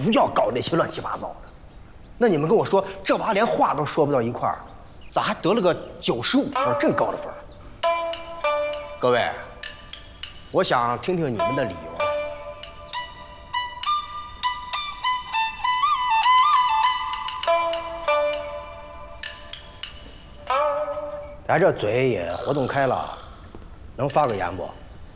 不要搞那些乱七八糟的。那你们跟我说，这娃连话都说不到一块儿，咋还得了个95分，这么高的分？各位，我想听听你们的理由。咱这嘴也活动开了，能发个言不？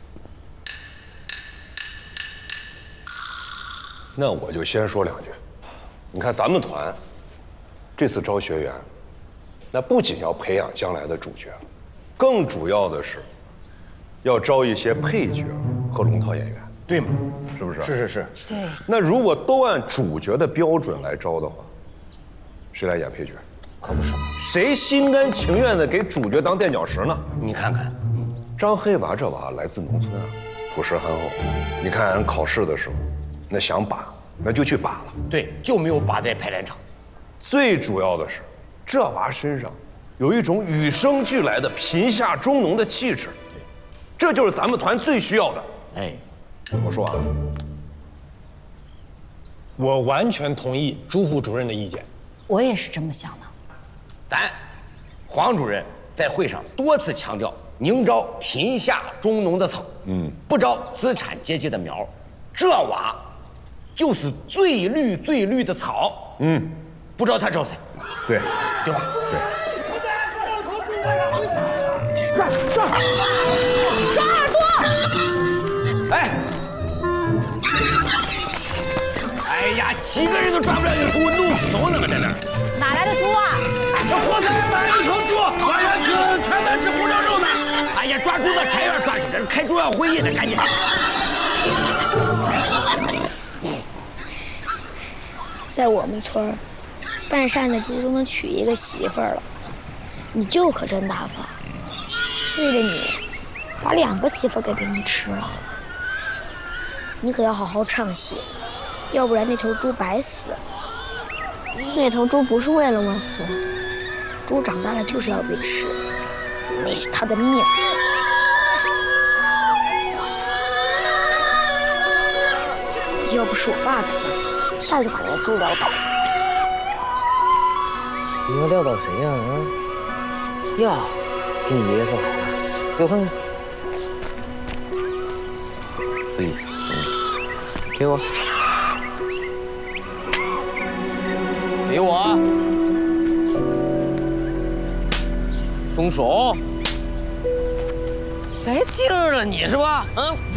那我就先说两句。你看咱们团这次招学员，那不仅要培养将来的主角，更主要的是要招一些配角和龙套演员， 对吗？ 是不是？ 是。 对。 那如果都按主角的标准来招的话，谁来演配角？ 可不是嘛。 谁心甘情愿的给主角当垫脚石呢？ 你看看， 张黑娃这娃来自农村啊，朴实憨厚。你看人考试的时候，那想把那就去把了， 对，就没有把在排练场。 最主要的是，这娃身上有一种与生俱来的贫下中农的气质，这就是咱们团最需要的。 哎， 我说啊， 我完全同意朱副主任的意见。 我也是这么想的。 咱黄主任在会上多次强调，宁招贫下中农的草，不招资产阶级的苗。这娃就是最绿最绿的草，不招他招谁？ 对， 对吧？ 对。 抓耳朵！ 哎呀，几个人都抓不了一个猪，弄死我呢嘛，在这儿。 哪来的猪啊？ 火灾买了一头猪，官员吃全单吃红烧肉呢。哎呀，抓猪到前院抓去了，开重要会议呢，赶紧。 在我们村儿，半扇的猪都能娶一个媳妇儿了，你舅可真大方，为了你，把2个媳妇儿给别人吃了。你可要好好唱戏，要不然那头猪白死。那头猪不是为了我死，猪长大了就是要被吃，那是它的命。要不是我爸在那，一下就把那猪撂倒。 你要撂倒谁呀？呀，给你爷爷说好了，给我看看。碎死你！给我。给我。松手。来劲儿了你是吧？